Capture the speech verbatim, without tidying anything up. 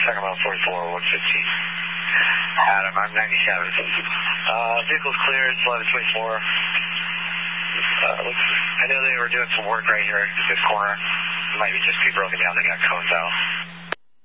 Second mile forty-four, one fifteen. Adam, I'm ninety-seven. Uh, vehicle's cleared, eleven twenty-four. Uh, looks, I know they were doing some work right here at this corner. It might be just be broken down, they got cones out.